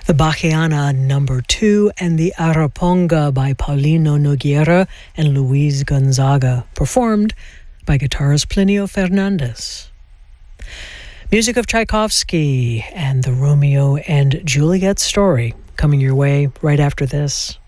The Bachiana Number 2 and the Araponga by Paulino Nogueira and Luis Gonzaga, performed by guitarist Plinio Fernandez. Music of Tchaikovsky and the Romeo and Juliet story coming your way right after this.